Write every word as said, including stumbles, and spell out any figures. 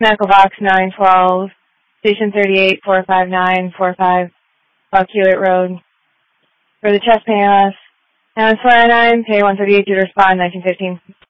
Medical Box nine twelve, Station thirty-eight, four five nine four five, Buck Hewitt Road. For the chest pain A L S, and four nine nine, pay one thirty-eight due to respond, nineteen fifteen.